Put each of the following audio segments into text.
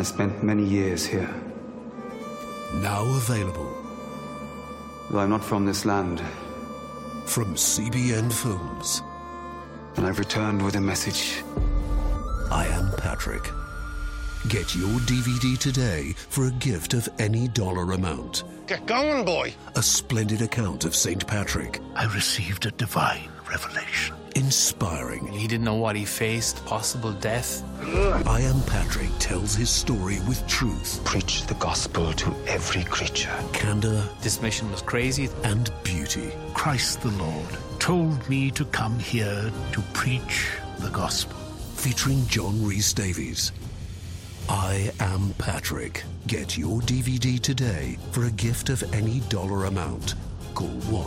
I spent many years here. Now available. Though I'm not from this land. From CBN Films. And I've returned with a message. I Am Patrick. Get your DVD today for a gift of any dollar amount. Get going, boy. A splendid account of St. Patrick. I received a divine revelation. Inspiring. He didn't know what he faced, possible death. I Am Patrick tells his story with truth. Preach the gospel to every creature. Candor. This mission was crazy. And beauty. Christ the Lord told me to come here to preach the gospel. Featuring John Rhys-Davies. I Am Patrick. Get your DVD today for a gift of any dollar amount. Call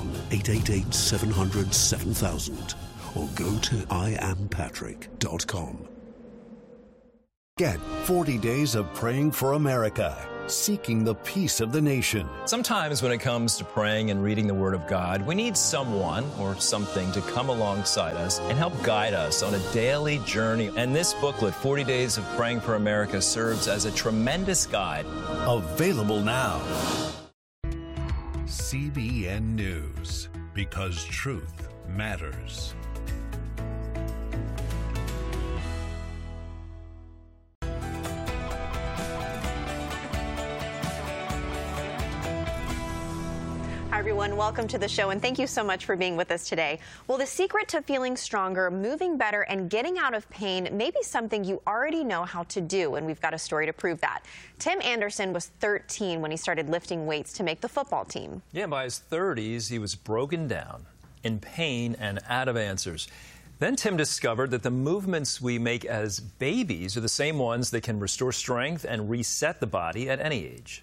1-888-700-7000 or go to iampatrick.com. Get 40 Days of Praying for America, seeking the peace of the nation. Sometimes when it comes to praying and reading the Word of God, we need someone or something to come alongside us and help guide us on a daily journey. And this booklet, 40 Days of Praying for America, serves as a tremendous guide. Available now. CBN News, because truth matters. Hi, everyone. Welcome to the show, and thank you so much for being with us today. Well, the secret to feeling stronger, moving better, and getting out of pain may be something you already know how to do, and we've got a story to prove that. Tim Anderson was 13 when he started lifting weights to make the football team. Yeah, by his 30s, he was broken down, in pain, and out of answers. Then Tim discovered that the movements we make as babies are the same ones that can restore strength and reset the body at any age.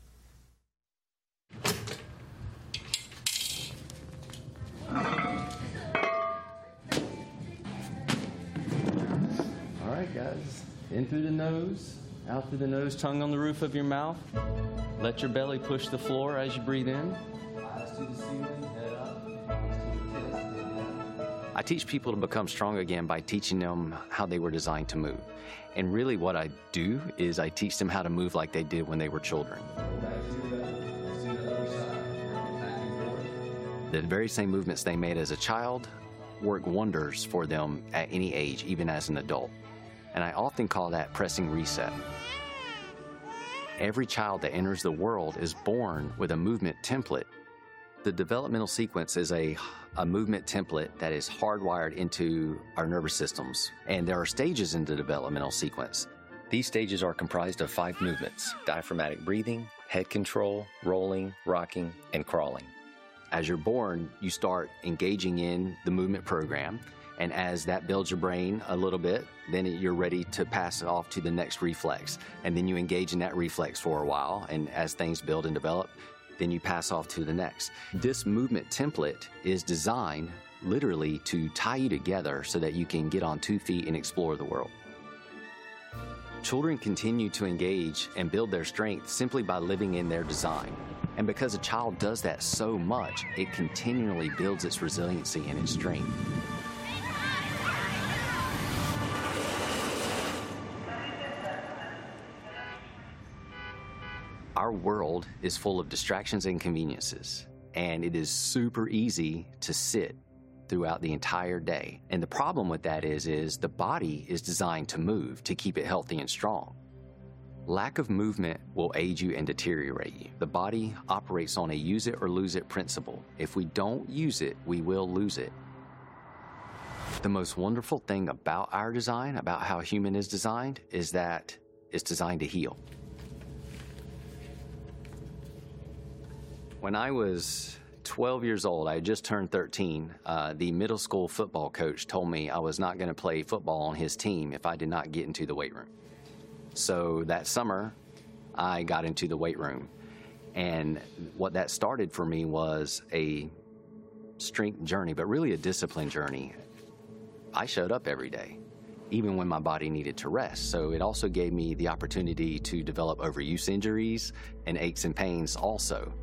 All right, guys. In through the nose, out through the nose, tongue on the roof of your mouth. Let your belly push the floor as you breathe in. Eyes to the ceiling, head up. I teach people to become strong again by teaching them how they were designed to move. And really what I do is I teach them how to move like they did when they were children. The very same movements they made as a child work wonders for them at any age, even as an adult. And I often call that pressing reset. Every child that enters the world is born with a movement template. The developmental sequence is a movement template that is hardwired into our nervous systems. And there are stages in the developmental sequence. These stages are comprised of 5 movements: diaphragmatic breathing, head control, rolling, rocking, and crawling. As you're born, you start engaging in the movement program, and as that builds your brain a little bit, then you're ready to pass it off to the next reflex. And then you engage in that reflex for a while, and as things build and develop, then you pass off to the next. This movement template is designed literally to tie you together so that you can get on 2 feet and explore the world. Children continue to engage and build their strength simply by living in their design. And because a child does that so much, it continually builds its resiliency and its strength. Our world is full of distractions and conveniences, and it is super easy to sit throughout the entire day. And the problem with that is the body is designed to move to keep it healthy and strong. Lack of movement will age you and deteriorate you. The body operates on a use it or lose it principle. If we don't use it, we will lose it. The most wonderful thing about our design, about how human is designed, is that it's designed to heal. When I was 12 years old, I had just turned 13, the middle school football coach told me I was not going to play football on his team if I did not get into the weight room. So that summer, I got into the weight room. And what that started for me was a strength journey, but really a discipline journey. I showed up every day, even when my body needed to rest. So it also gave me the opportunity to develop overuse injuries and aches and pains also.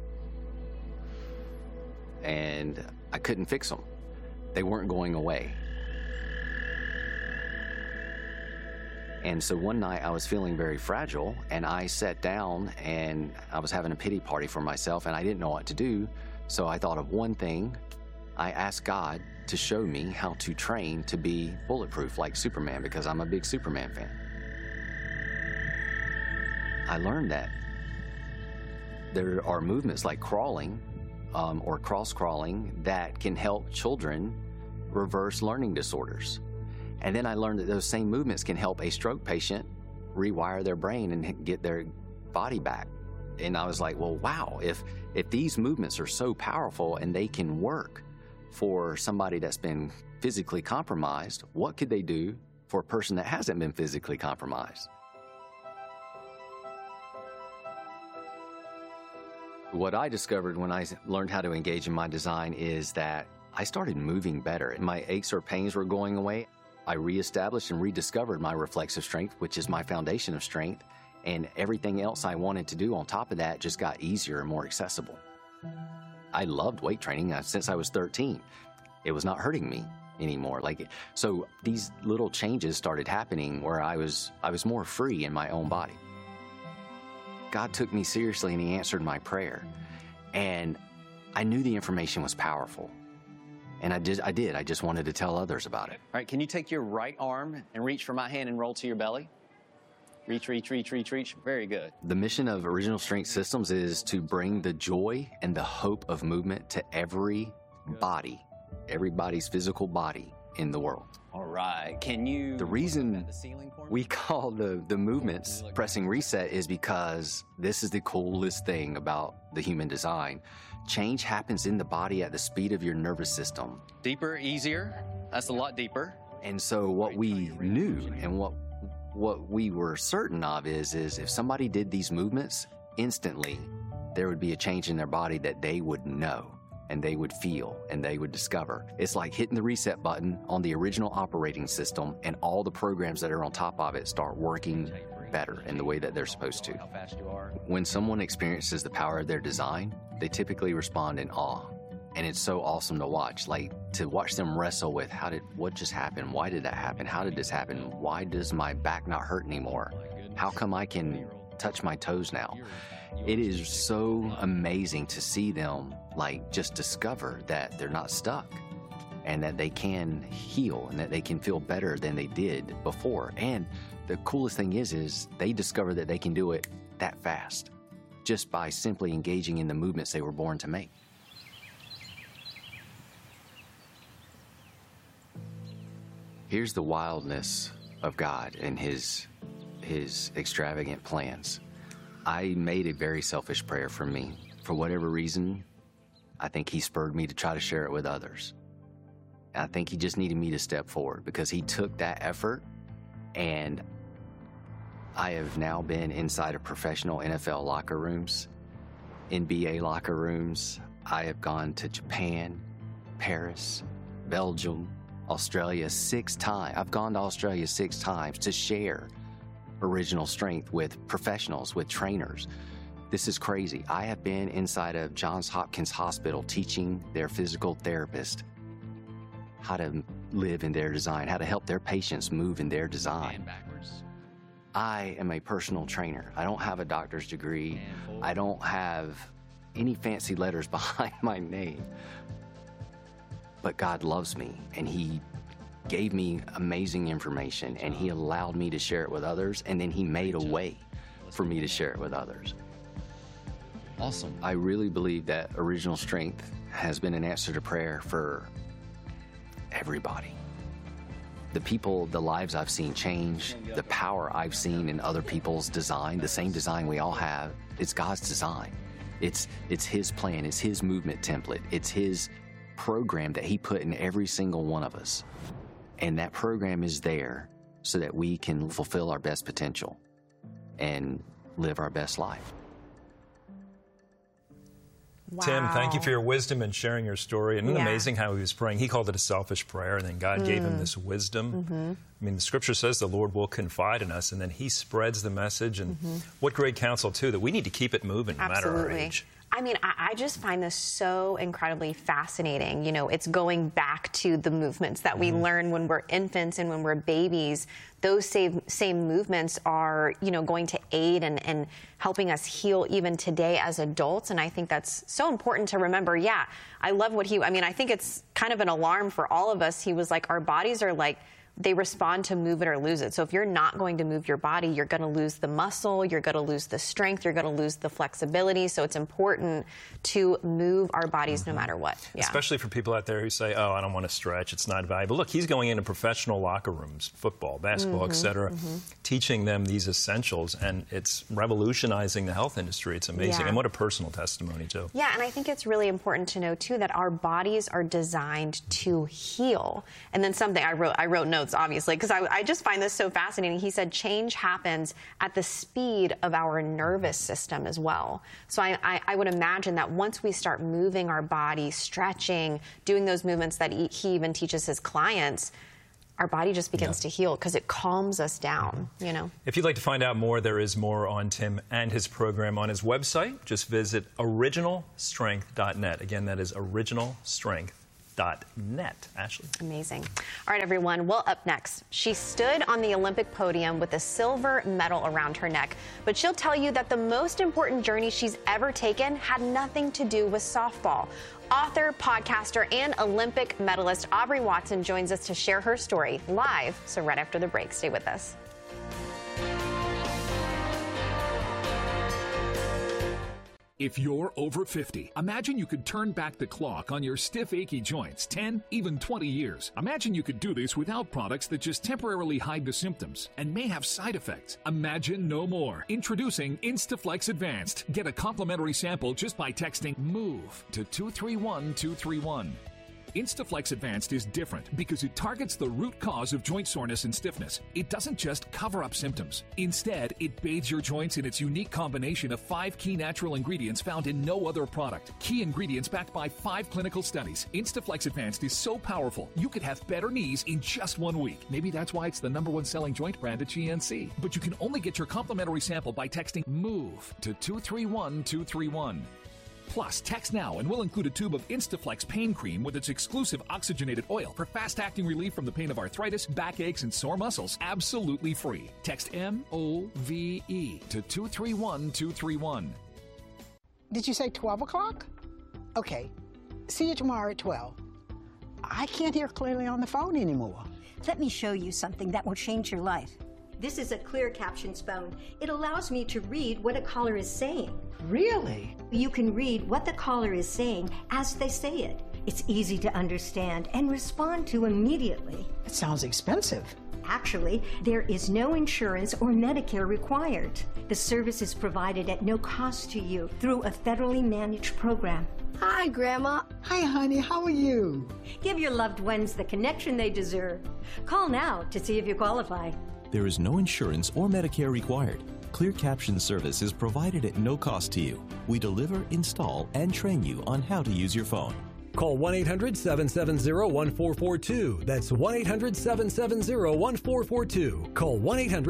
And I couldn't fix them. They weren't going away. And so one night I was feeling very fragile, and I sat down and I was having a pity party for myself, and I didn't know what to do. So I thought of one thing. I asked God to show me how to train to be bulletproof like Superman, because I'm a big Superman fan. I learned that there are movements like crawling or cross-crawling that can help children reverse learning disorders. And then I learned that those same movements can help a stroke patient rewire their brain and get their body back. And I was like, well, wow, if these movements are so powerful and they can work for somebody that's been physically compromised, what could they do for a person that hasn't been physically compromised? What I discovered when I learned how to engage in my design is that I started moving better. My aches or pains were going away. I reestablished and rediscovered my reflexive strength, which is my foundation of strength, and everything else I wanted to do on top of that just got easier and more accessible. I loved weight training since I was 13. It was not hurting me anymore. So these little changes started happening where I was more free in my own body. God took me seriously and he answered my prayer. And I knew the information was powerful. And I did. I just wanted to tell others about it. All right, can you take your right arm and reach for my hand and roll to your belly? Reach, reach, reach, reach, reach. Very good. The mission of Original Strength Systems is to bring the joy and the hope of movement to every body, everybody's physical body in the world. All right, can you... The reason we call the movements Pressing Reset is because this is the coolest thing about the human design. Change happens in the body at the speed of your nervous system. Deeper, easier. That's a lot deeper. And so what we knew and what we were certain of is if somebody did these movements, instantly there would be a change in their body that they would know and they would feel and they would discover. It's like hitting the reset button on the original operating system, and all the programs that are on top of it start working better in the way that they're supposed to. When someone experiences the power of their design, they typically respond in awe. And it's so awesome to watch, to watch them wrestle with what just happened? Why did that happen? How did this happen? Why does my back not hurt anymore? How come I can touch my toes now? It is so amazing to see them just discover that they're not stuck and that they can heal and that they can feel better than they did before. And the coolest thing is they discover that they can do it that fast just by simply engaging in the movements they were born to make. Here's the wildness of God and his extravagant plans. I made a very selfish prayer for me. For whatever reason, I think he spurred me to try to share it with others. I think he just needed me to step forward because he took that effort, and I have now been inside of professional NFL locker rooms, NBA locker rooms. I have gone to Japan, Paris, Belgium, Australia 6 times. I've gone to Australia 6 times to share Original Strength with professionals, with trainers. This is crazy. I have been inside of Johns Hopkins Hospital teaching their physical therapist how to live in their design, how to help their patients move in their design. I am a personal trainer. I don't have a doctor's degree. I don't have any fancy letters behind my name. But God loves me, and he gave me amazing information, and he allowed me to share it with others, and then he made a way for me to share it with others. Awesome. I really believe that Original Strength has been an answer to prayer for everybody. The lives I've seen change, the power I've seen in other people's design, the same design we all have, it's God's design. It's his plan, it's his movement template, it's his program that he put in every single one of us. And that program is there so that we can fulfill our best potential and live our best life. Wow. Tim, thank you for your wisdom and sharing your story. And isn't it amazing how he was praying? He called it a selfish prayer, and then God gave him this wisdom. I mean, the scripture says the Lord will confide in us, and then he spreads the message. And what great counsel, too, that we need to keep it moving no matter our age. I mean, I just find this so incredibly fascinating. You know, it's going back to the movements that we learn when we're infants and when we're babies. Those same movements are, you know, going to aid and helping us heal even today as adults. And I think that's so important to remember. Yeah, I love what I think it's kind of an alarm for all of us. He was like, our bodies are like, they respond to move it or lose it. So if you're not going to move your body, you're going to lose the muscle, you're going to lose the strength, you're going to lose the flexibility. So it's important to move our bodies no matter what. Yeah. Especially for people out there who say, oh, I don't want to stretch, it's not valuable. Look, he's going into professional locker rooms, football, basketball, etc., teaching them these essentials, and it's revolutionizing the health industry. It's amazing. And what a personal testimony, too. Yeah, and I think it's really important to know, too, that our bodies are designed to heal. And then something, I wrote notes, obviously, because I just find this so fascinating. He said change happens at the speed of our nervous system as well. So I would imagine that once we start moving our body, stretching, doing those movements that he even teaches his clients, our body just begins to heal because it calms us down, you know. If you'd like to find out more, there is more on Tim and his program on his website. Just visit originalstrength.net. Again, that is originalstrength.net. Ashley. Amazing. All right, everyone. Well, up next, she stood on the Olympic podium with a silver medal around her neck, but she'll tell you that the most important journey she's ever taken had nothing to do with softball. Author, podcaster, and Olympic medalist Aubrey Watson joins us to share her story live. So right after the break, stay with us. If you're over 50, imagine you could turn back the clock on your stiff, achy joints 10, even 20 years. Imagine you could do this without products that just temporarily hide the symptoms and may have side effects. Imagine no more. Introducing Instaflex Advanced. Get a complimentary sample just by texting MOVE to 231231. Instaflex Advanced is different because it targets the root cause of joint soreness and stiffness. It doesn't just cover up symptoms. Instead, it bathes your joints in its unique combination of 5 key natural ingredients found in no other product. Key ingredients backed by 5 clinical studies. Instaflex Advanced is so powerful, you could have better knees in just 1 week. Maybe that's why it's the #1 selling joint brand at GNC. But you can only get your complimentary sample by texting MOVE to 231231. Plus, text now and we'll include a tube of Instaflex pain cream with its exclusive oxygenated oil for fast-acting relief from the pain of arthritis, backaches, and sore muscles, absolutely free. Text MOVE to 231231. Did you say 12 o'clock? Okay. See you tomorrow at 12. I can't hear clearly on the phone anymore. Let me show you something that will change your life. This is a clear captions phone. It allows me to read what a caller is saying. Really? You can read what the caller is saying as they say it. It's easy to understand and respond to immediately. It sounds expensive. Actually, there is no insurance or Medicare required. The service is provided at no cost to you through a federally managed program. Hi, Grandma. Hi, honey. How are you? Give your loved ones the connection they deserve. Call now to see if you qualify. There is no insurance or Medicare required. Clear Caption service is provided at no cost to you. We deliver, install, and train you on how to use your phone. Call 1-800-770-1442. That's 1-800-770-1442. Call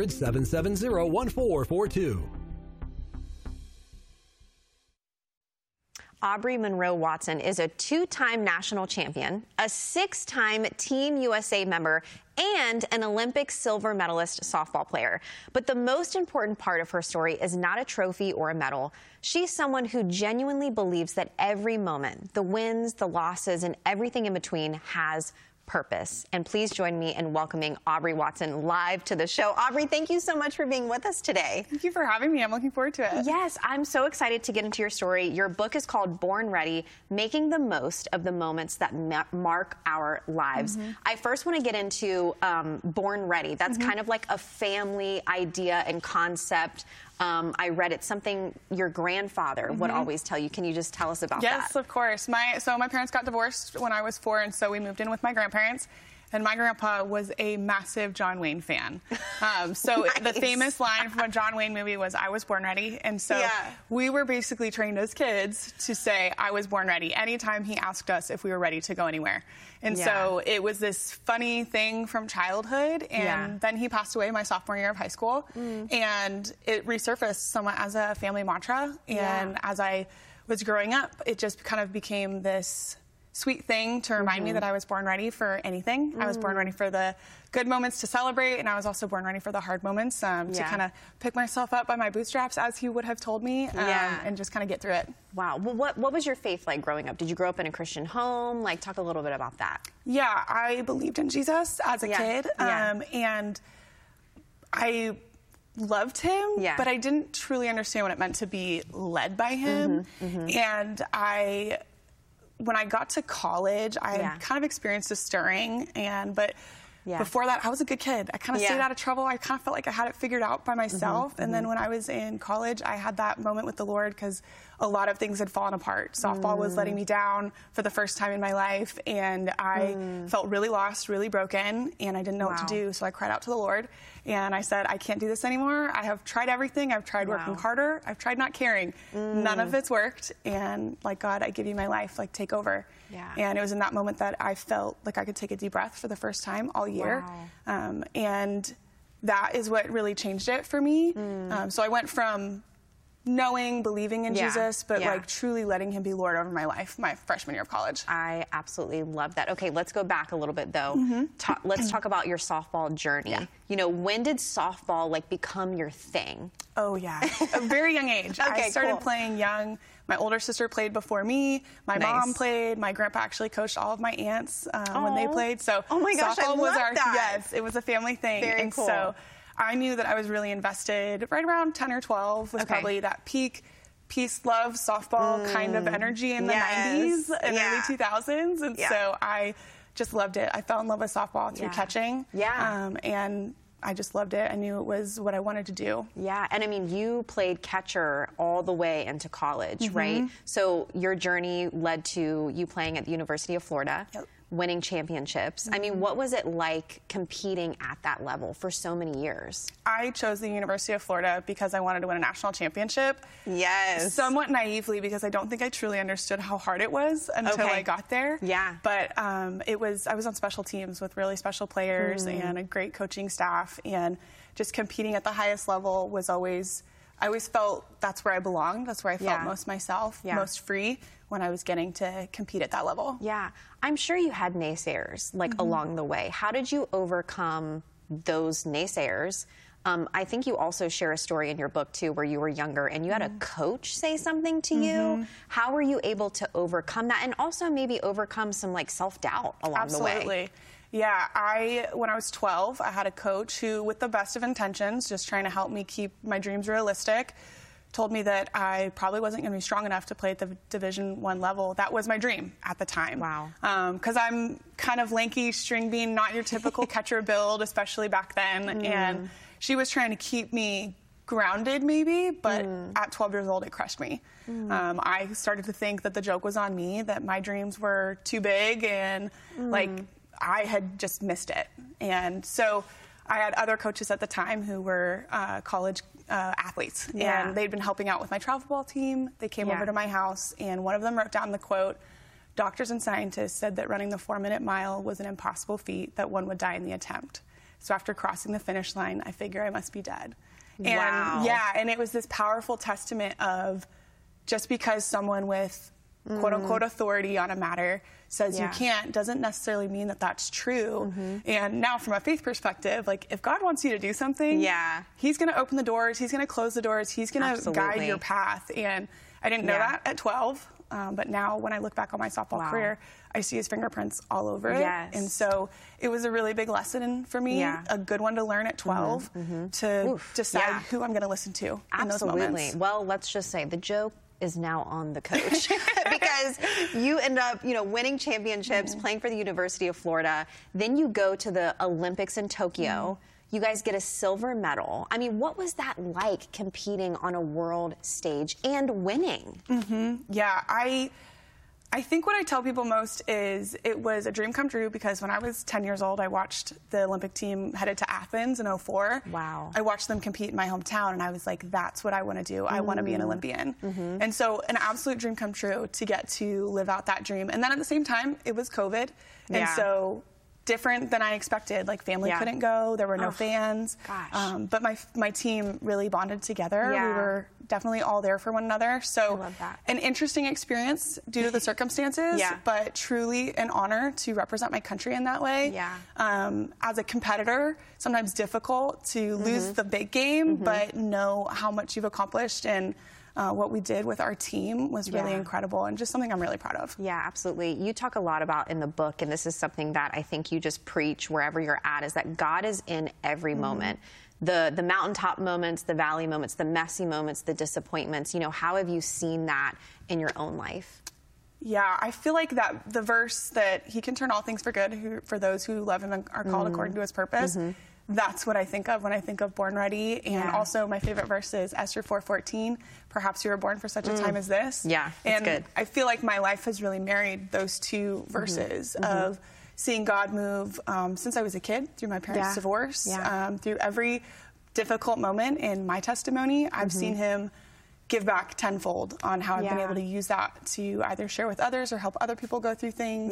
1-800-770-1442. Aubrey Monroe Watson is a 2-time national champion, a 6-time Team USA member, and an Olympic silver medalist softball player. But the most important part of her story is not a trophy or a medal. She's someone who genuinely believes that every moment, the wins, the losses, and everything in between has purpose. And please join me in welcoming Aubrey Watson live to the show. Aubrey, thank you so much for being with us today. Thank you for having me. I'm looking forward to it. Yes, I'm so excited to get into your story. Your book is called Born Ready, Making the Most of the Moments That Mark Our Lives. I first want to get into Born Ready. That's kind of like a family idea and concept. I read it's something your grandfather would always tell you. Can you just tell us about that? Yes, of course. So my parents got divorced when I was 4, and so we moved in with my grandparents. And my grandpa was a massive John Wayne fan. So the famous line from a John Wayne movie was, I was born ready. And so we were basically trained as kids to say, I was born ready, anytime he asked us if we were ready to go anywhere. And so it was this funny thing from childhood. And then he passed away my sophomore year of high school. And it resurfaced somewhat as a family mantra. And as I was growing up, it just kind of became this sweet thing to remind me that I was born ready for anything. I was born ready for the good moments to celebrate, and I was also born ready for the hard moments to kind of pick myself up by my bootstraps, as he would have told me, and just kind of get through it. Wow. Well, what was your faith like growing up? Did you grow up in a Christian home? Like, talk a little bit about that. Yeah, I believed in Jesus as a kid, and I loved him, but I didn't truly understand what it meant to be led by him. And when I got to college, I kind of experienced a stirring, but before that, I was a good kid. I kind of stayed out of trouble. I kind of felt like I had it figured out by myself. And then when I was in college, I had that moment with the Lord because a lot of things had fallen apart. Softball was letting me down for the first time in my life, and I felt really lost, really broken, and I didn't know what to do. So I cried out to the Lord, and I said, I can't do this anymore. I have tried everything. I've tried working harder. I've tried not caring. None of it's worked. And like, God, I give you my life. Like, take over. And it was in that moment that I felt like I could take a deep breath for the first time all year. And that is what really changed it for me. So I went from knowing, believing in Jesus, but like truly letting him be Lord over my life my freshman year of college. I absolutely love that. Okay, let's go back a little bit though. Let's talk about your softball journey. You know, when did softball like become your thing? Oh yeah, a very young age. I started playing young. My older sister played before me. My mom played. My grandpa actually coached all of my aunts when they played. So oh my gosh, softball I was love that. Yes, it was a family thing. Very cool. So I knew that I was really invested. Right around 10 or 12 was probably that peak peace, love, softball kind of energy in the 90s and early 2000s. And so I just loved it. I fell in love with softball through catching. And I just loved it. I knew it was what I wanted to do. Yeah, and I mean, you played catcher all the way into college, right? So your journey led to you playing at the University of Florida. Winning championships. I mean, what was it like competing at that level for so many years? I chose the University of Florida because I wanted to win a national championship. Yes. Somewhat naively, because I don't think I truly understood how hard it was until I got there. But I was on special teams with really special players and a great coaching staff, and just competing at the highest level was always, I always felt that's where I belonged. That's where I felt most myself, most free, when I was getting to compete at that level. Yeah. I'm sure you had naysayers, like, along the way. How did you overcome those naysayers? I think you also share a story in your book, too, where you were younger and you had a coach say something to you. How were you able to overcome that, and also maybe overcome some, like, self-doubt along the way? Absolutely. Yeah, when I was 12, I had a coach who, with the best of intentions, just trying to help me keep my dreams realistic, told me that I probably wasn't going to be strong enough to play at the Division I level. That was my dream at the time. Wow. Because I'm kind of lanky, string bean, not your typical catcher build, especially back then. And she was trying to keep me grounded, maybe, but at 12 years old, it crushed me. I started to think that the joke was on me, that my dreams were too big, and like I had just missed it. And so I had other coaches at the time who were college athletes, and they'd been helping out with my travel ball team. They came over to my house, and one of them wrote down the quote, "Doctors and scientists said that running the 4-minute mile was an impossible feat, that one would die in the attempt. So after crossing the finish line, I figure I must be dead." And and it was this powerful testament of, just because someone with quote-unquote authority on a matter says you can't, doesn't necessarily mean that that's true. And now, from a faith perspective, like, if God wants you to do something, he's going to open the doors, he's going to close the doors, he's going to guide your path. And I didn't know that at 12, but now when I look back on my softball career, I see his fingerprints all over it. And so it was a really big lesson for me, a good one to learn at 12, to decide who I'm going to listen to in those moments. Well, let's just say the joke is now on the coach, because you end up, winning championships, playing for the University of Florida. Then you go to the Olympics in Tokyo. You guys get a silver medal. I mean, what was that like, competing on a world stage and winning? Yeah, I think what I tell people most is it was a dream come true, because when I was 10 years old, I watched the Olympic team headed to Athens in 2004. Wow. I watched them compete in my hometown, and I was like, that's what I want to do. I want to be an Olympian. And so an absolute dream come true to get to live out that dream. And then at the same time, it was COVID. And so different than I expected. Like family couldn't go, there were no fans. Gosh. But my team really bonded together. We were definitely all there for one another. So I love that. an interesting experience due to the circumstances, but truly an honor to represent my country in that way. As a competitor, sometimes difficult to lose the big game, but know how much you've accomplished, and what we did with our team was really incredible and just something I'm really proud of. Yeah, absolutely. You talk a lot about in the book, and this is something that I think you just preach wherever you're at, is that God is in every moment. The mountaintop moments, the valley moments, the messy moments, the disappointments. You know, how have you seen that in your own life? Yeah, I feel like that the verse that he can turn all things for good for those who love him and are called according to his purpose. That's what I think of when I think of Born Ready. And also my favorite verse is Esther 4:14. Perhaps you were born for such a time as this. Yeah, and good. I feel like my life has really married those two verses of seeing God move since I was a kid, through my parents' divorce, through every difficult moment in my testimony. I've seen him give back tenfold on how I've been able to use that to either share with others or help other people go through things,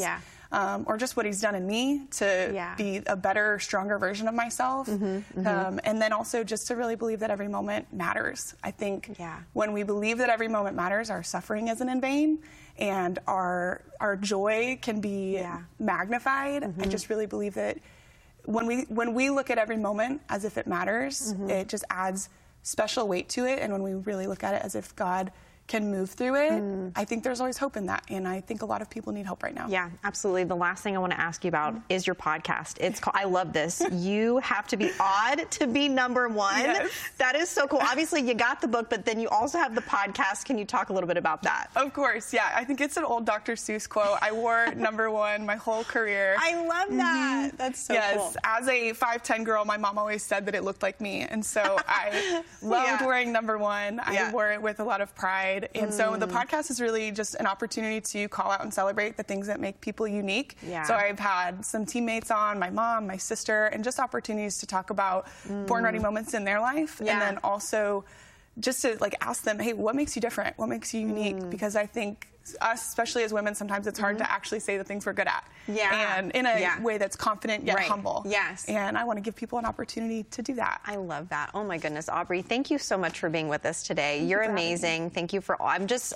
or just what he's done in me to be a better, stronger version of myself. And then also just to really believe that every moment matters. I think when we believe that every moment matters, our suffering isn't in vain, and our joy can be magnified. I just really believe that when we look at every moment as if it matters, it just adds special weight to it. And when we really look at it as if God can move through it, I think there's always hope in that. And I think a lot of people need hope right now. Yeah, absolutely. The last thing I want to ask you about is your podcast. It's called, I love this. You have to be odd to be number one. Yes. That is so cool. Obviously, you got the book, but then you also have the podcast. Can you talk a little bit about that? Of course, yeah. I think it's an old Dr. Seuss quote. I wore number one my whole career. I love that. That's so cool. Yes, as a 5'10" girl, my mom always said that it looked like me. And so I loved wearing number one. I wore it with a lot of pride. And so the podcast is really just an opportunity to call out and celebrate the things that make people unique. So I've had some teammates on, my mom, my sister, and just opportunities to talk about Born Ready moments in their life. And then also just to ask them, hey, what makes you different? What makes you unique? Because I think us, especially as women, sometimes it's hard to actually say the things we're good at. And in a way that's confident yet humble. And I want to give people an opportunity to do that. I love that. Oh my goodness, Aubrey, thank you so much for being with us today. You're amazing. Thank you for all.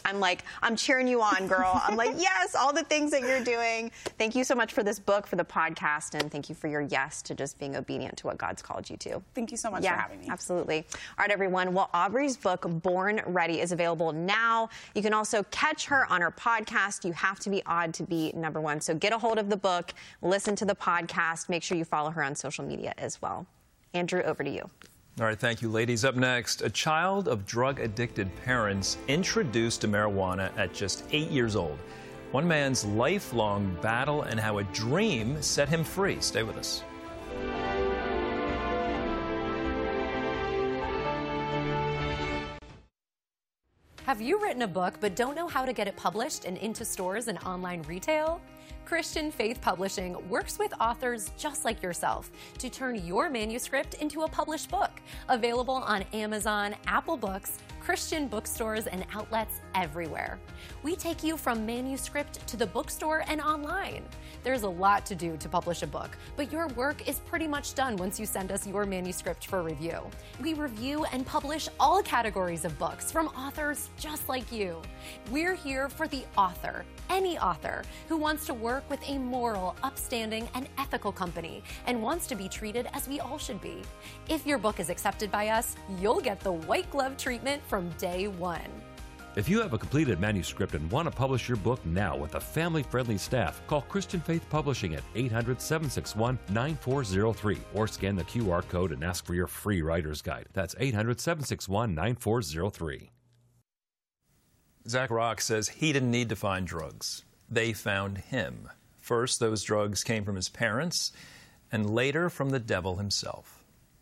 I'm cheering you on, girl. I'm like, yes, all the things that you're doing. Thank you so much for this book, for the podcast, and thank you for your yes to just being obedient to what God's called you to. Thank you so much for having me. Absolutely. All right, everyone. Well, Aubrey's book, Born Ready, is available now. You can also catch her on her podcast. You have to be odd to be number one. So get a hold of the book, listen to the podcast, make sure you follow her on social media as well. Andrew, over to you. All right, thank you, ladies. Up next, a child of drug-addicted parents introduced to marijuana at just 8 years old. One man's lifelong battle and how a dream set him free. Stay with us. Have you written a book but don't know how to get it published and into stores and online retail? Christian Faith Publishing works with authors just like yourself to turn your manuscript into a published book. Available on Amazon, Apple Books, Christian bookstores, and outlets everywhere. We take you from manuscript to the bookstore and online. There's a lot to do to publish a book, but your work is pretty much done once you send us your manuscript for review. We review and publish all categories of books from authors just like you. We're here for the author, any author, who wants to work with a moral, upstanding, and ethical company and wants to be treated as we all should be. If your book is accepted by us, you'll get the white glove treatment from day one. If you have a completed manuscript and want to publish your book now with a family-friendly staff, call Christian Faith Publishing at 800-761-9403 or scan the QR code and ask for your free writer's guide. That's 800-761-9403. Zach Rock says he didn't need to find drugs. They found him. First, those drugs came from his parents, and later from the devil himself.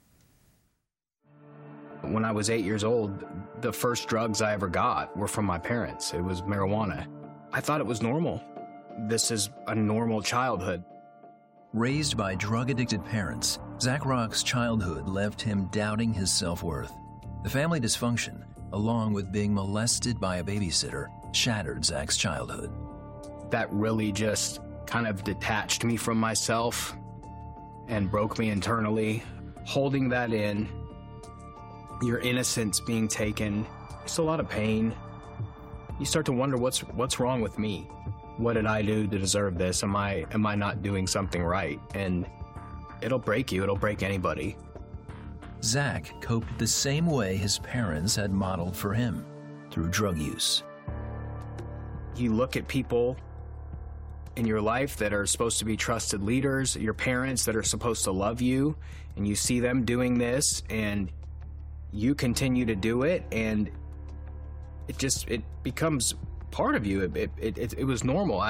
When I was 8 years old, the first drugs I ever got were from my parents. It was marijuana. I thought it was normal. This is a normal childhood. Raised by drug-addicted parents, Zach Rock's childhood left him doubting his self-worth. The family dysfunction, along with being molested by a babysitter, shattered Zach's childhood. That really just kind of detached me from myself and broke me internally. Holding that in, your innocence being taken, just a lot of pain. You start to wonder what's wrong with me. What did I do to deserve this? Am I not doing something right? And it'll break you. It'll break anybody. Zach coped the same way his parents had modeled for him, through drug use. You look at people in your life that are supposed to be trusted leaders, your parents that are supposed to love you, and you see them doing this, and you continue to do it, and it becomes part of you. It was normal.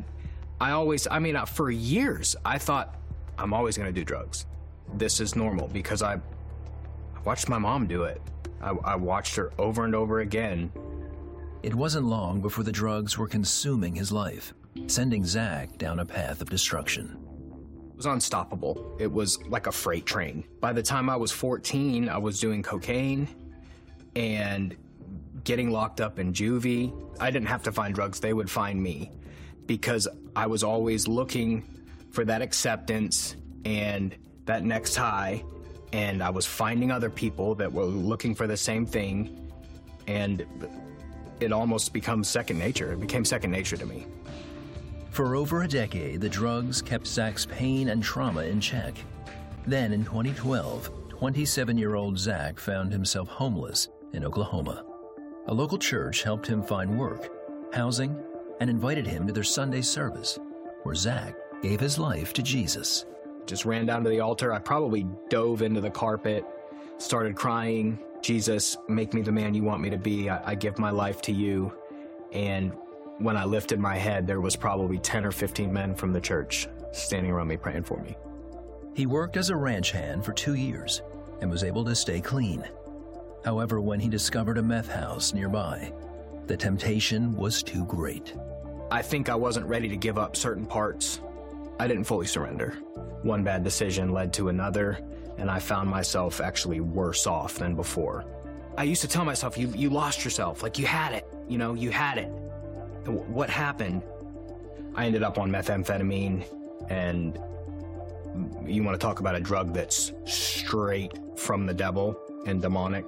For years, I thought I'm always going to do drugs. This is normal because I watched my mom do it. I watched her over and over again. It wasn't long before the drugs were consuming his life, sending Zach down a path of destruction. It was unstoppable. It was like a freight train. By the time I was 14, I was doing cocaine and getting locked up in juvie. I didn't have to find drugs. They would find me because I was always looking for that acceptance and that next high. And I was finding other people that were looking for the same thing. And it almost becomes second nature. It became second nature to me. For over a decade, the drugs kept Zach's pain and trauma in check. Then in 2012, 27-year-old Zach found himself homeless in Oklahoma. A local church helped him find work, housing, and invited him to their Sunday service, where Zach gave his life to Jesus. Just ran down to the altar. I probably dove into the carpet, started crying. Jesus, make me the man you want me to be. I give my life to you. And when I lifted my head, there was probably 10 or 15 men from the church standing around me praying for me. He worked as a ranch hand for 2 years and was able to stay clean. However, when he discovered a meth house nearby, the temptation was too great. I think I wasn't ready to give up certain parts. I didn't fully surrender. One bad decision led to another, and I found myself actually worse off than before. I used to tell myself, you lost yourself, like you had it, you had it. What happened? I ended up on methamphetamine, and you want to talk about a drug that's straight from the devil and demonic.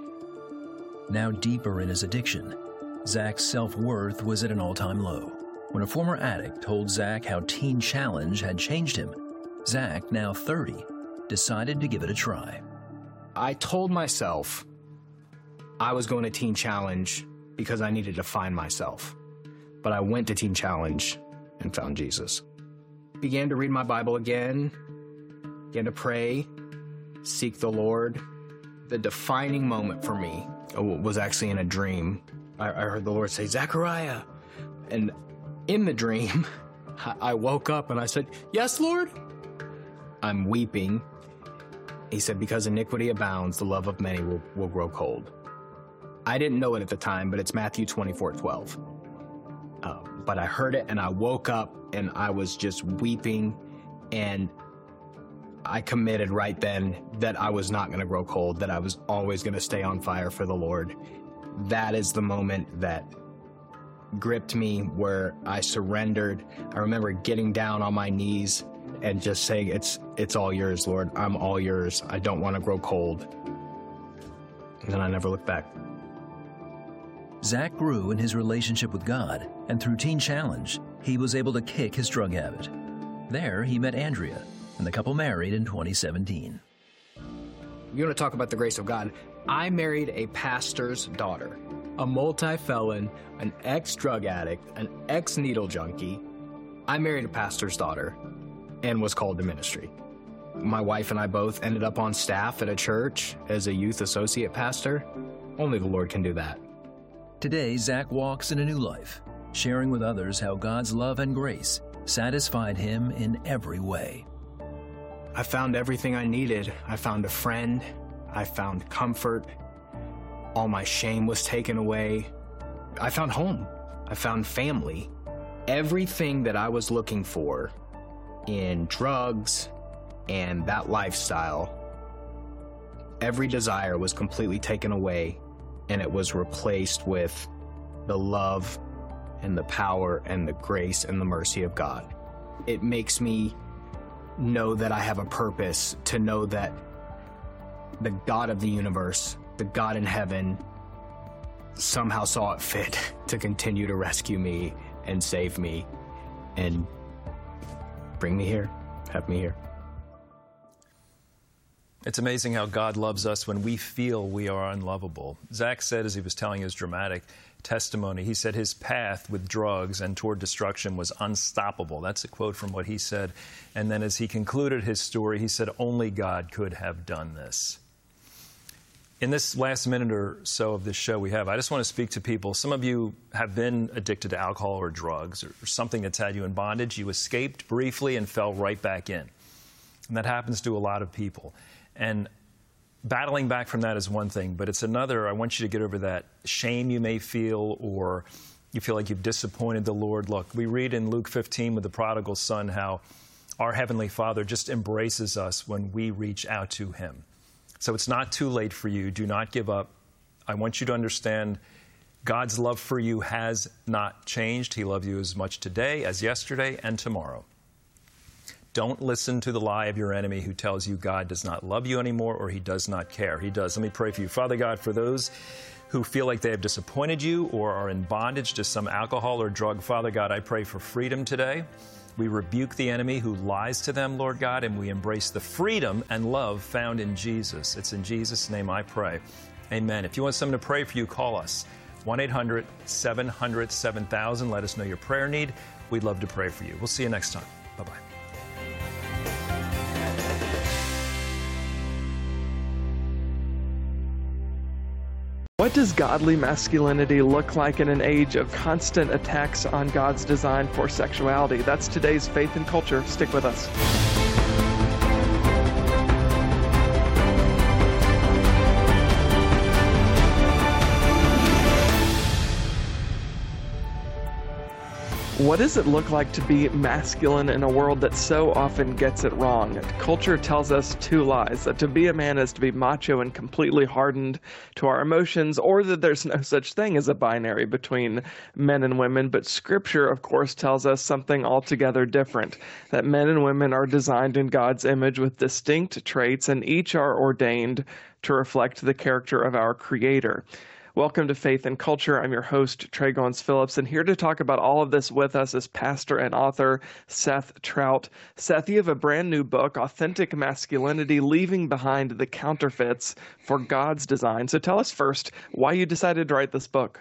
Now deeper in his addiction, Zach's self-worth was at an all-time low. When a former addict told Zach how Teen Challenge had changed him, Zach, now 30, decided to give it a try. I told myself I was going to Teen Challenge because I needed to find myself. But I went to Teen Challenge and found Jesus. Began to read my Bible again, began to pray, seek the Lord. The defining moment for me was actually in a dream. I heard the Lord say, Zechariah. And in the dream, I woke up and I said, yes, Lord. I'm weeping. He said, because iniquity abounds, the love of many will grow cold. I didn't know it at the time, but it's Matthew 24:12. But I heard it and I woke up and I was just weeping, and I committed right then that I was not going to grow cold, that I was always going to stay on fire for the Lord. That is the moment that gripped me, where I surrendered. I remember getting down on my knees and just saying, it's all yours, Lord. I'm all yours. I don't want to grow cold. And then I never looked back. Zach grew in his relationship with God, and through Teen Challenge, he was able to kick his drug habit. There, he met Andrea, and the couple married in 2017. You want to talk about the grace of God? I married a pastor's daughter, a multi-felon, an ex-drug addict, an ex-needle junkie. I married a pastor's daughter and was called to ministry. My wife and I both ended up on staff at a church as a youth associate pastor. Only the Lord can do that. Today, Zach walks in a new life, sharing with others how God's love and grace satisfied him in every way. I found everything I needed. I found a friend. I found comfort. All my shame was taken away. I found home. I found family. Everything that I was looking for in drugs and that lifestyle, every desire was completely taken away, and it was replaced with the love and the power and the grace and the mercy of God. It makes me know that I have a purpose, to know that the God of the universe, the God in heaven, somehow saw it fit to continue to rescue me and save me and bring me here, have me here. It's amazing how God loves us when we feel we are unlovable. Zach said, as he was telling his dramatic testimony, he said his path with drugs and toward destruction was unstoppable. That's a quote from what he said. And then as he concluded his story, he said, only God could have done this. In this last minute or so of this show we have, I just want to speak to people. Some of you have been addicted to alcohol or drugs or something that's had you in bondage. You escaped briefly and fell right back in. And that happens to a lot of people. And battling back from that is one thing, but it's another. I want you to get over that shame you may feel, or you feel like you've disappointed the Lord. Look, we read in Luke 15 with the prodigal son how our Heavenly Father just embraces us when we reach out to Him. So it's not too late for you. Do not give up. I want you to understand God's love for you has not changed. He loves you as much today as yesterday and tomorrow. Don't listen to the lie of your enemy who tells you God does not love you anymore or He does not care. He does. Let me pray for you. Father God, for those who feel like they have disappointed you or are in bondage to some alcohol or drug, Father God, I pray for freedom today. We rebuke the enemy who lies to them, Lord God, and we embrace the freedom and love found in Jesus. It's in Jesus' name I pray. Amen. If you want someone to pray for you, call us. 1-800-700-7000. Let us know your prayer need. We'd love to pray for you. We'll see you next time. Bye-bye. What does godly masculinity look like in an age of constant attacks on God's design for sexuality? That's today's Faith and Culture. Stick with us. What does it look like to be masculine in a world that so often gets it wrong? Culture tells us two lies, that to be a man is to be macho and completely hardened to our emotions, or that there's no such thing as a binary between men and women. But Scripture, of course, tells us something altogether different, that men and women are designed in God's image with distinct traits, and each are ordained to reflect the character of our Creator. Welcome to Faith and Culture. I'm your host, Trey Goins-Phillips, and here to talk about all of this with us is pastor and author Seth Trout. Seth, you have a brand new book, Authentic Masculinity, Leaving Behind the Counterfeits for God's Design. So tell us first why you decided to write this book.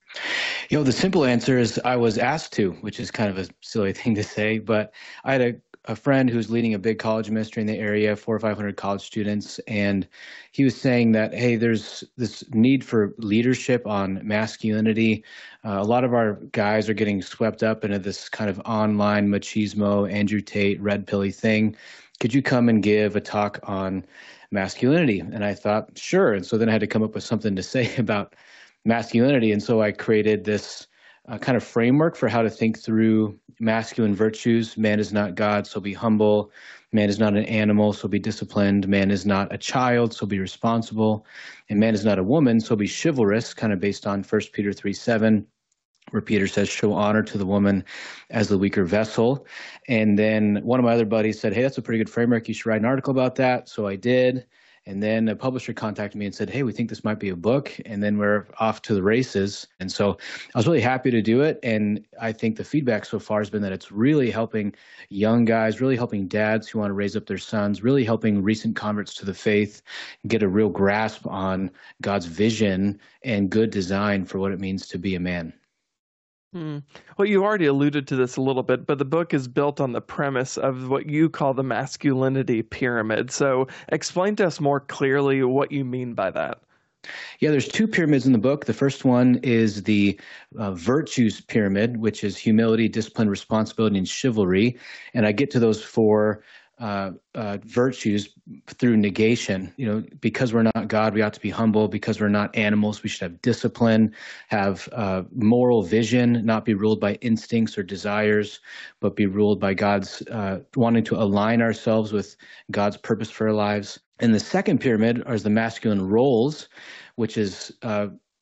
The simple answer is I was asked to, which is kind of a silly thing to say, but I had a friend who's leading a big college ministry in the area, 400 or 500 college students, and he was saying that, hey, there's this need for leadership on masculinity. A lot of our guys are getting swept up into this kind of online machismo, Andrew Tate, red pilly thing. Could you come and give a talk on masculinity? And I thought, sure. And so then I had to come up with something to say about masculinity. And so I created this kind of framework for how to think through masculine virtues. Man is not God, so be humble. Man is not an animal, so be disciplined. Man is not a child, so be responsible. And man is not a woman, so be chivalrous, kind of based on 1 Peter 3:7, where Peter says, show honor to the woman as the weaker vessel. And then one of my other buddies said, hey, that's a pretty good framework. You should write an article about that. So I did. And then a publisher contacted me and said, hey, we think this might be a book. And then we're off to the races. And so I was really happy to do it. And I think the feedback so far has been that it's really helping young guys, really helping dads who want to raise up their sons, really helping recent converts to the faith get a real grasp on God's vision and good design for what it means to be a man. Well, you already alluded to this a little bit, but the book is built on the premise of what you call the masculinity pyramid. So explain to us more clearly what you mean by that. Yeah, there's two pyramids in the book. The first one is the virtues pyramid, which is humility, discipline, responsibility, and chivalry. And I get to those four virtues through negation. Because we're not God, we ought to be humble. Because we're not animals, we should have discipline, have moral vision, not be ruled by instincts or desires, but be ruled by God's wanting to align ourselves with God's purpose for our lives. And the second pyramid are the masculine roles, which is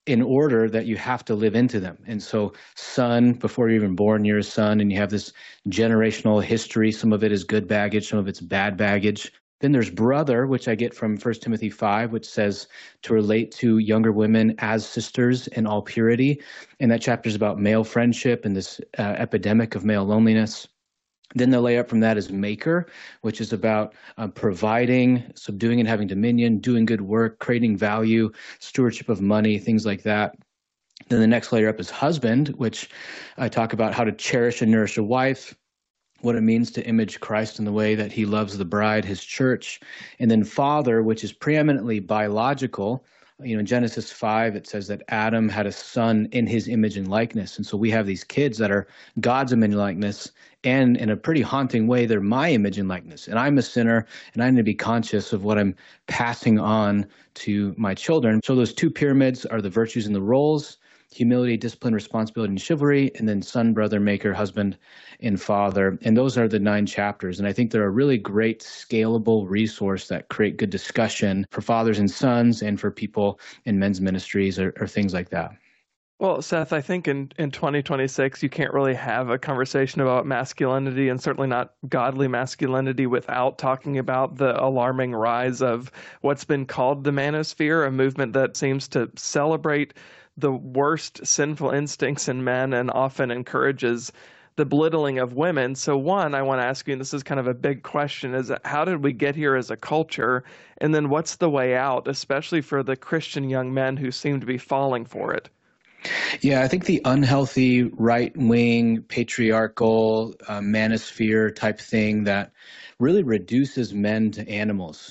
in order that you have to live into them. And so son, before you're even born, you're a son, and you have this generational history. Some of it is good baggage, some of it's bad baggage. Then there's brother, which I get from 1 Timothy 5, which says to relate to younger women as sisters in all purity. And that chapter is about male friendship and this epidemic of male loneliness. Then the layup from that is maker, which is about providing, subduing and having dominion, doing good work, creating value, stewardship of money, things like that. Then the next layer up is husband, which I talk about how to cherish and nourish a wife, what it means to image Christ in the way that he loves the bride, his church. And then father, which is preeminently biological. You know, in Genesis 5, it says that Adam had a son in his image and likeness. And so we have these kids that are God's image and likeness, and in a pretty haunting way, they're my image and likeness. And I'm a sinner, and I need to be conscious of what I'm passing on to my children. So those two pyramids are the virtues and the roles: humility, discipline, responsibility, and chivalry, and then son, brother, maker, husband, and father. And those are the 9 chapters. And I think they're a really great scalable resource that create good discussion for fathers and sons and for people in men's ministries or things like that. Well, Seth, I think in 2026, you can't really have a conversation about masculinity, and certainly not godly masculinity, without talking about the alarming rise of what's been called the manosphere, a movement that seems to celebrate the worst sinful instincts in men and often encourages the belittling of women. So one, I want to ask you, and this is kind of a big question, is how did we get here as a culture? And then what's the way out, especially for the Christian young men who seem to be falling for it? Yeah, I think the unhealthy right-wing patriarchal manosphere type thing that really reduces men to animals.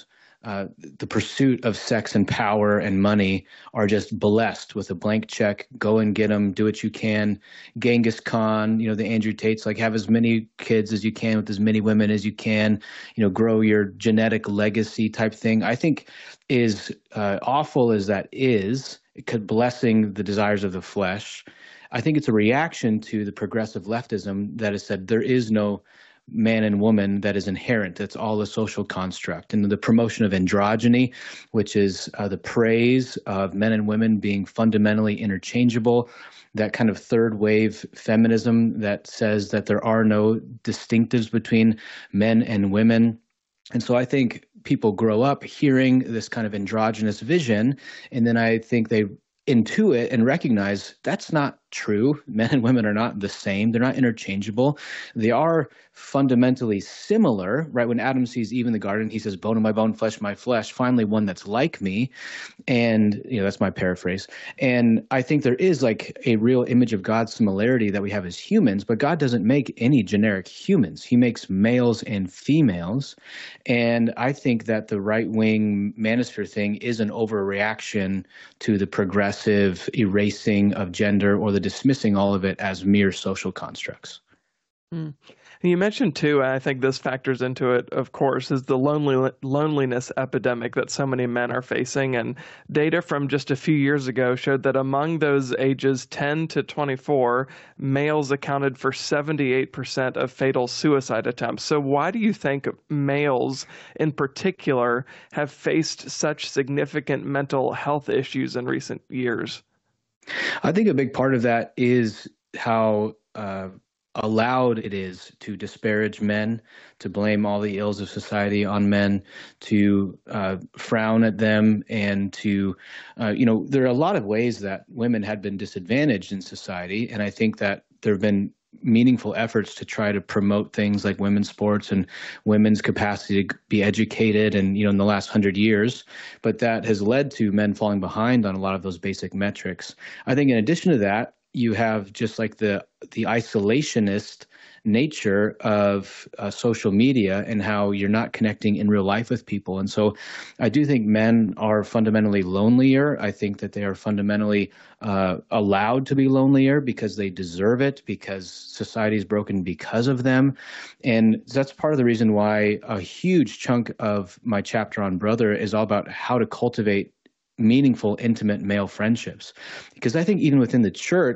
The pursuit of sex and power and money are just blessed with a blank check. Go and get them. Do what you can. Genghis Khan, the Andrew Tates, like have as many kids as you can with as many women as you can, grow your genetic legacy type thing. I think is awful as that is, blessing the desires of the flesh. I think it's a reaction to the progressive leftism that has said there is no man and woman that is inherent. That's all a social construct. And the promotion of androgyny, which is the praise of men and women being fundamentally interchangeable, that kind of third wave feminism that says that there are no distinctives between men and women. And so I think people grow up hearing this kind of androgynous vision, and then I think they intuit and recognize that's not true. Men and women are not the same. They're not interchangeable. They are fundamentally similar, right? When Adam sees Eve in the garden, he says, bone of my bone, flesh of my flesh, finally one that's like me. And, that's my paraphrase. And I think there is like a real image of God's similarity that we have as humans, but God doesn't make any generic humans. He makes males and females. And I think that the right-wing manosphere thing is an overreaction to the progressive erasing of gender or the dismissing all of it as mere social constructs. You mentioned too, and I think this factors into it, of course, is the loneliness epidemic that so many men are facing. And data from just a few years ago showed that among those ages 10 to 24, males accounted for 78% of fatal suicide attempts. So why do you think males in particular have faced such significant mental health issues in recent years? I think a big part of that is how allowed it is to disparage men, to blame all the ills of society on men, to frown at them, and to, there are a lot of ways that women had been disadvantaged in society. And I think that there have been meaningful efforts to try to promote things like women's sports and women's capacity to be educated and, in the last 100 years. But that has led to men falling behind on a lot of those basic metrics. I think in addition to that, you have just like the isolationist nature of social media and how you're not connecting in real life with people. And so I do think men are fundamentally lonelier. I think that they are fundamentally allowed to be lonelier because they deserve it, because society is broken because of them. And that's part of the reason why a huge chunk of my chapter on Brother is all about how to cultivate meaningful, intimate male friendships. Because I think even within the church,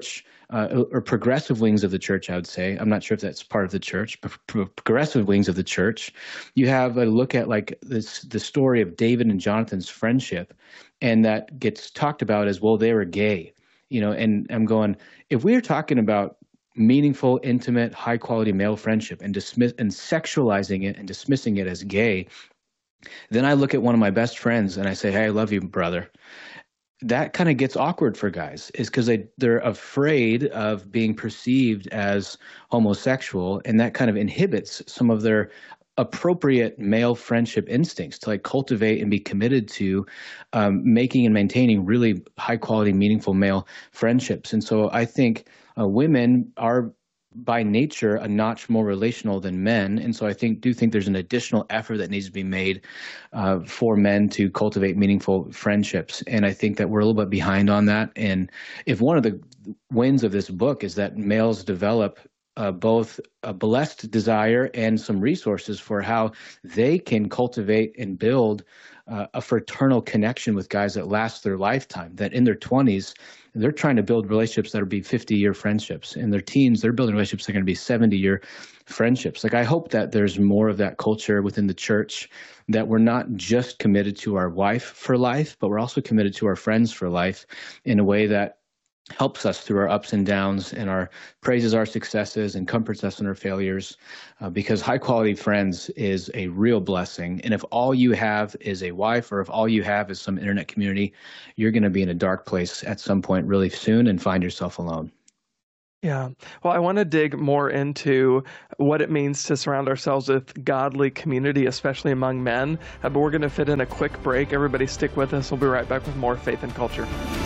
or progressive wings of the church, I would say. I'm not sure if that's part of the church, but progressive wings of the church, you have a look at like the story of David and Jonathan's friendship, and that gets talked about as, well, they were gay, and I'm going, if we are talking about meaningful, intimate, high quality male friendship and sexualizing it and dismissing it as gay, then I look at one of my best friends and I say, hey, I love you, brother. That kind of gets awkward for guys, is because they're afraid of being perceived as homosexual, and that kind of inhibits some of their appropriate male friendship instincts to like cultivate and be committed to making and maintaining really high quality, meaningful male friendships. And so I think women are by nature a notch more relational than men, and so I do think there's an additional effort that needs to be made for men to cultivate meaningful friendships, and I think that we're a little bit behind on that. And if one of the wins of this book is that males develop both a blessed desire and some resources for how they can cultivate and build a fraternal connection with guys that last their lifetime, that in their 20s, they're trying to build relationships that will be 50-year friendships. In their teens, they're building relationships that are going to be 70-year friendships. Like, I hope that there's more of that culture within the church, that we're not just committed to our wife for life, but we're also committed to our friends for life in a way that helps us through our ups and downs and praises our successes and comforts us in our failures, because high quality friends is a real blessing. And if all you have is a wife, or if all you have is some internet community, you're going to be in a dark place at some point really soon and find yourself alone. Yeah. Well, I want to dig more into what it means to surround ourselves with godly community, especially among men. But we're going to fit in a quick break. Everybody stick with us. We'll be right back with more Faith and Culture.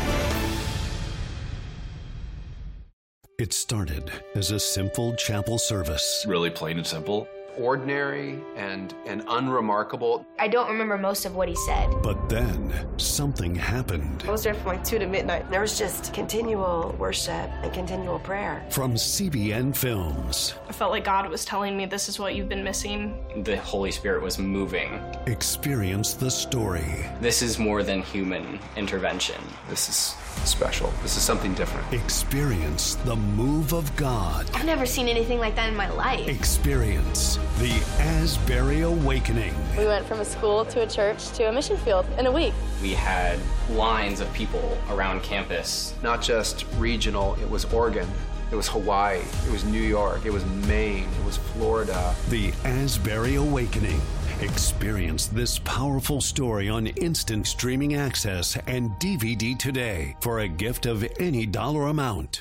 It started as a simple chapel service. Really plain and simple. Ordinary and unremarkable. I don't remember most of what he said. But then something happened. I was there from like 2 to midnight. There was just continual worship and continual prayer. From CBN Films. I felt like God was telling me, this is what you've been missing. The Holy Spirit was moving. Experience the story. This is more than human intervention. This is special. This is something different. Experience the move of God. I've never seen anything like that in my life. Experience the Asbury Awakening. We went from a school to a church to a mission field in a week. We had lines of people around campus. Not just regional, it was Oregon, it was Hawaii, it was New York, it was Maine, it was Florida. The Asbury Awakening. Experience this powerful story on instant streaming access and DVD today for a gift of any dollar amount.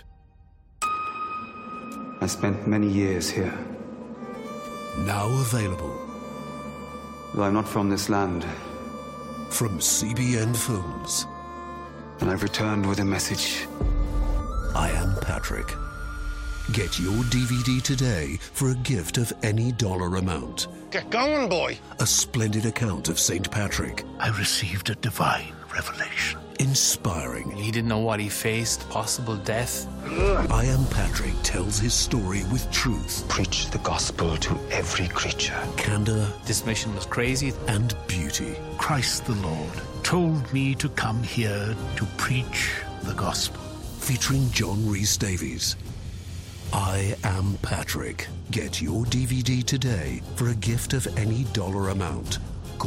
I spent many years here. Now available. Though I'm not from this land. From CBN Films. And I've returned with a message. I Am Patrick. Get your DVD today for a gift of any dollar amount. Get going, boy. A splendid account of St. Patrick. I received a divine revelation. Inspiring. He didn't know what he faced, possible death. I Am Patrick tells his story with truth. Preach the gospel to every creature. Candor. This mission was crazy. And beauty. Christ the Lord told me to come here to preach the gospel. Featuring John Rhys Davies. I Am Patrick. Get your DVD today for a gift of any dollar amount. Call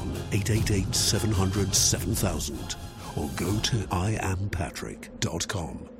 1-888-700-7000 or go to iampatrick.com.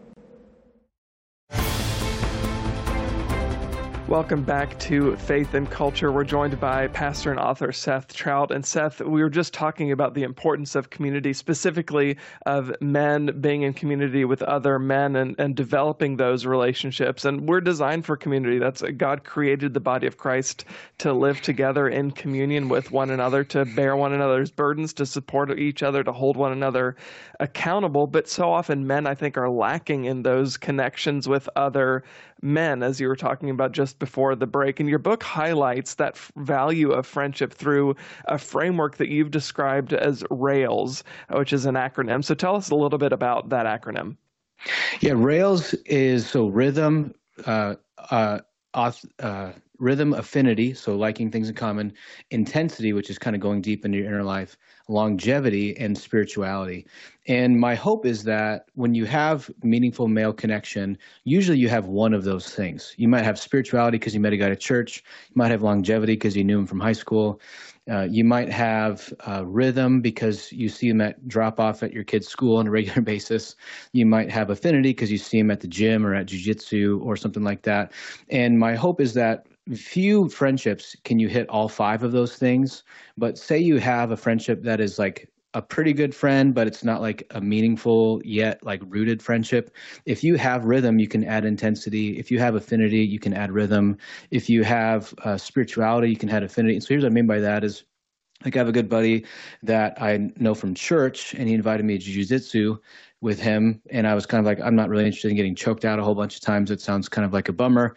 Welcome back to Faith and Culture. We're joined by pastor and author Seth Trout. And Seth, we were just talking about the importance of community, specifically of men being in community with other men and developing those relationships. And we're designed for community. That's God created the body of Christ to live together in communion with one another, to bear one another's burdens, to support each other, to hold one another accountable. But so often men, I think, are lacking in those connections with other men, as you were talking about just before the break. And your book highlights that value of friendship through a framework that you've described as RAILS, which is an acronym. So tell us a little bit about that acronym. Yeah, RAILS is so rhythm, rhythm, affinity, so liking things in common, intensity, which is kind of going deep into your inner life, longevity, and spirituality. And my hope is that when you have meaningful male connection, usually you have one of those things. You might have spirituality because you met a guy at church. You might have longevity because you knew him from high school. You might have rhythm because you see him at drop off at your kid's school on a regular basis. You might have affinity because you see him at the gym or at jiu-jitsu or something like that. And my hope is that few friendships can you hit all 5 of those things. But say you have a friendship that is like a pretty good friend, but it's not like a meaningful yet like rooted friendship. If you have rhythm, you can add intensity. If you have affinity, you can add rhythm. If you have spirituality, you can add affinity. And so here's what I mean by that is, like, I have a good buddy that I know from church, and he invited me to jiu-jitsu with him. And I was kind of like, I'm not really interested in getting choked out a whole bunch of times. It sounds kind of like a bummer.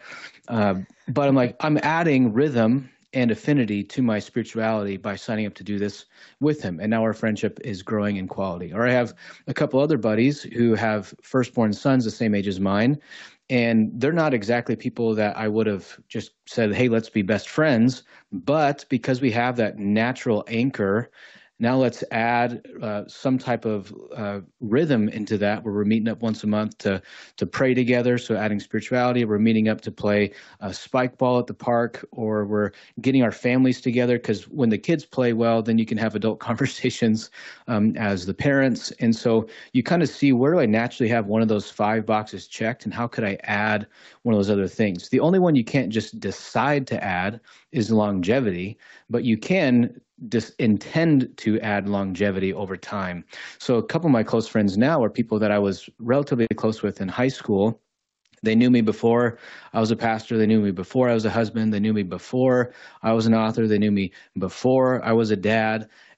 But I'm like, I'm adding rhythm and affinity to my spirituality by signing up to do this with him. And now our friendship is growing in quality. Or I have a couple other buddies who have firstborn sons the same age as mine. And they're not exactly people that I would have just said, hey, let's be best friends. But because we have that natural anchor, now let's add some type of rhythm into that, where we're meeting up once a month to pray together. So adding spirituality, we're meeting up to play spike ball at the park, or we're getting our families together, because when the kids play well, then you can have adult conversations as the parents. And so you kind of see, where do I naturally have one of those 5 boxes checked, and how could I add one of those other things? The only one you can't just decide to add is longevity, but you can intend to add longevity over time. So a couple of my close friends now are people that I was relatively close with in high school. They knew me before I was a pastor. They knew me before I was a husband. They knew me before I was an author. They knew me before I was a dad.